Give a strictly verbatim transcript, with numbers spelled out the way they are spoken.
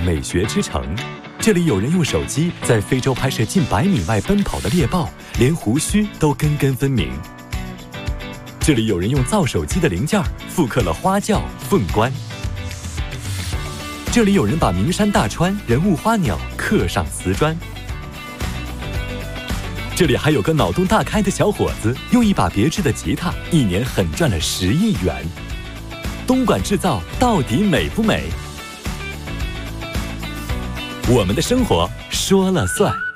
美学之城。这里有人用手机在非洲拍摄近百米外奔跑的猎豹，连胡须都根根分明。这里有人用造手机的零件复刻了花轿、凤冠。这里有人把名山大川、人物花鸟刻上瓷砖。这里还有个脑洞大开的小伙子，用一把别致的吉他，一年狠赚了十亿元。东莞制造到底美不美？我们的生活说了算。